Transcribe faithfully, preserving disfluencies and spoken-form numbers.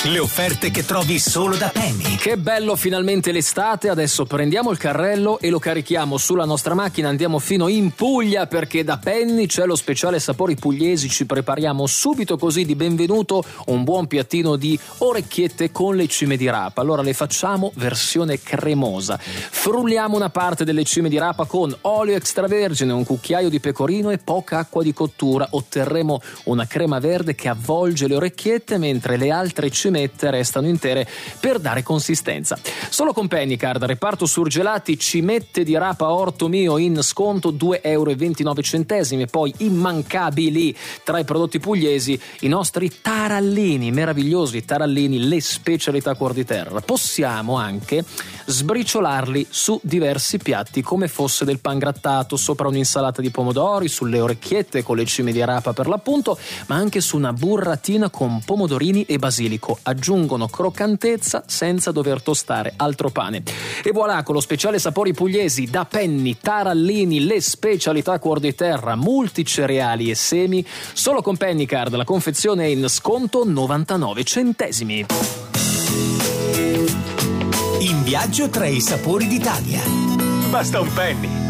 Le offerte che trovi solo da Penny. Che bello, finalmente l'estate. Adesso prendiamo il carrello e lo carichiamo sulla nostra macchina, andiamo fino in Puglia, perché da Penny c'è lo speciale sapori pugliesi. Ci prepariamo subito così di benvenuto un buon piattino di orecchiette con le cime di rapa. Allora le facciamo versione cremosa. Frulliamo una parte delle cime di rapa con olio extravergine, un cucchiaio di pecorino e poca acqua di cottura. Otterremo una crema verde che avvolge le orecchiette, mentre le altre cimette restano intere per dare consistenza. Solo con Pennycard, reparto surgelati, cimette di rapa Orto Mio in sconto due euro e ventinove centesimi. Poi immancabili tra i prodotti pugliesi i nostri tarallini, meravigliosi tarallini, le specialità cuor di terra. Possiamo anche sbriciolarli su diversi piatti come fosse del pangrattato, sopra un'insalata di pomodori, sulle orecchiette con le cime di rapa per l'appunto, ma anche su una burratina con pomodorini e basilico. Aggiungono croccantezza senza dover tostare altro pane. E voilà, con lo speciale sapori pugliesi da Penny, tarallini, le specialità cuor di terra, multicereali e semi. Solo con Pennycard la confezione è in sconto novantanove centesimi. In viaggio tra i sapori d'Italia. Basta un penny.